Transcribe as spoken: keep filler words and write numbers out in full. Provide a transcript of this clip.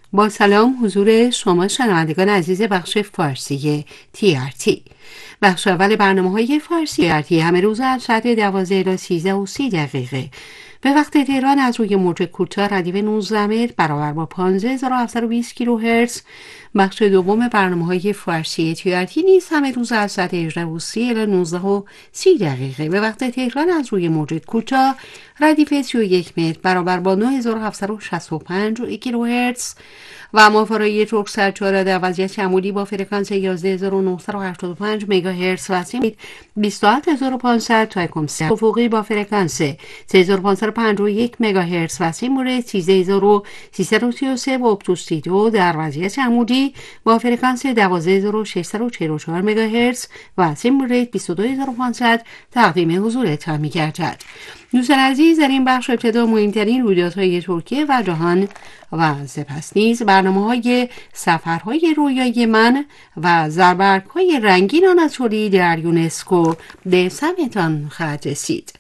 با سلام حضور شما شنوندگان عزیز بخش فارسی تی ار تی. بخش اول برنامه های فارسی تی ار تی همه روز از ساعت دوازده تا سیزده و سی دقیقه به وقت تهران از روی موج کوتاه ردیف نوزده متر برابر با پانزده هزار و هفتصد و بیست کیلوهرتز. بخش دوم برنامه های فارسی تی ار تی نیز همه روز از ساعت هجده و سی الی نوزده و سی دقیقه به وقت تهران از روی موج کوتاه ردیف سی و یک متر برابر با نه هزار و هفتصد و شصت و پنج کیلوهرتز و ماهواره‌ای ترکسات چهارده در وضعیت معمولی با فرکانس یازده هزار و نهصد و هشتاد و پنج مگاهرتز و سیم بیست و هفت هزار و پانصد تا اکمسه افقی با فرکانس سه هزار و پانصد و پنجاه و یک مگاهرتز و سیم مورد سیزده هزار و سیصد و سی و سه و اپتوس تی دو در وضعیت عمودی با فرکانس دوازده هزار و ششصد و چهل و چهار مگاهرتز و سیم مورد بیست و دو هزار و پانصد تقدیم حضورتان می‌گردد. دوستان عزیز، در این بخش ابتدا مهمترین رویدادهای ترکیه و جهان و سپس نیز برنامه‌های سفرهای رویایی من و زربرگ‌های رنگین آناتولی در یونسکو به سمعتان خواهد رسید.